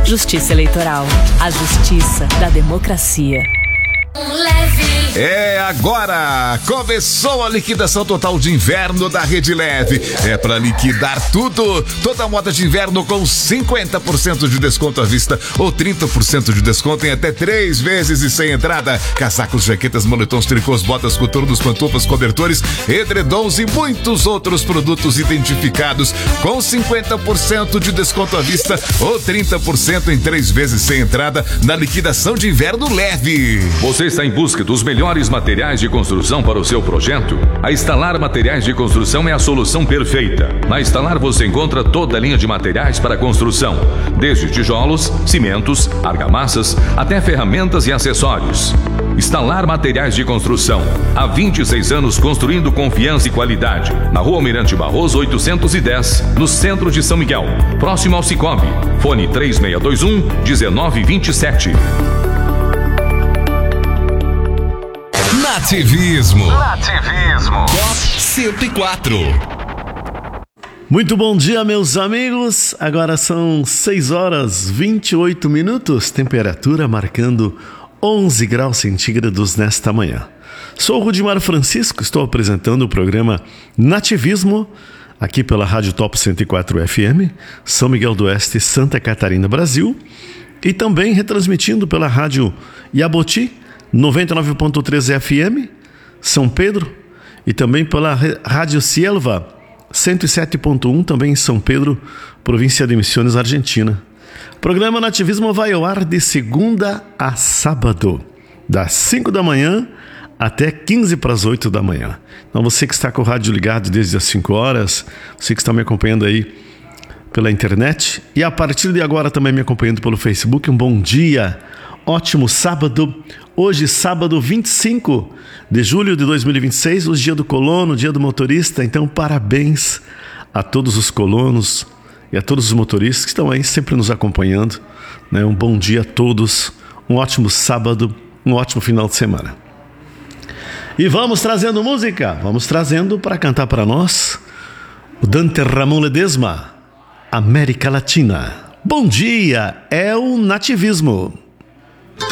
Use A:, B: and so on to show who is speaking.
A: Justiça Eleitoral. A justiça da democracia.
B: É agora! Começou a liquidação total de inverno da Rede Leve. É para liquidar tudo. Toda a moda de inverno com 50% de desconto à vista ou 30% de desconto em até 3 vezes e sem entrada. Casacos, jaquetas, moletons, tricôs, botas, coturnos, pantufas, cobertores, edredons e muitos outros produtos identificados com 50% de desconto à vista ou 30% em 3 vezes sem entrada na liquidação de inverno leve.
C: Você está em busca dos melhores materiais de construção para o seu projeto? A Instalar Materiais de Construção é a solução perfeita. Na Instalar você encontra toda a linha de materiais para construção, desde tijolos, cimentos, argamassas, até ferramentas e acessórios. Instalar Materiais de Construção. Há 26 anos construindo confiança e qualidade. Na Rua Almirante Barroso 810, no centro de São Miguel, próximo ao Cicobi. Fone 3621-1927.
B: Nativismo. Top 104.
D: Muito bom dia, meus amigos. Agora são 6 horas 28 minutos. Temperatura marcando 11 graus centígrados nesta manhã. Sou o Rudimar Francisco, estou apresentando o programa Nativismo aqui pela Rádio Top 104 FM, São Miguel do Oeste, Santa Catarina, Brasil, e também retransmitindo pela Rádio Iaboti 99.3 FM, São Pedro, e também pela Rádio Cielva 107.1, também em São Pedro, província de Misiones, Argentina. O programa Nativismo vai ao ar de segunda a sábado, das 5 da manhã até 15 para as 8 da manhã. Então você que está com o rádio ligado desde as 5 horas, você que está me acompanhando aí pela internet e a partir de agora também me acompanhando pelo Facebook, um bom dia, ótimo sábado. Hoje, sábado 25 de julho de 2026, o dia do colono, o dia do motorista. Então, parabéns a todos os colonos e a todos os motoristas que estão aí sempre nos acompanhando, né? Um bom dia a todos, um ótimo sábado, um ótimo final de semana. E vamos trazendo música, vamos trazendo para cantar para nós o Dante Ramon Ledesma, América Latina. Bom dia, é o Nativismo.